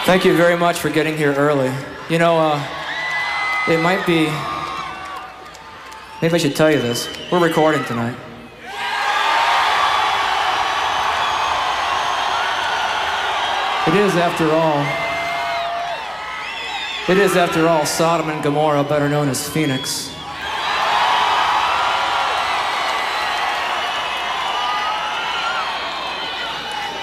Thank you very much for getting here early. You know, it might be... Maybe I should tell you this. We're recording tonight. It is, after all, Sodom and Gomorrah, better known as Phoenix.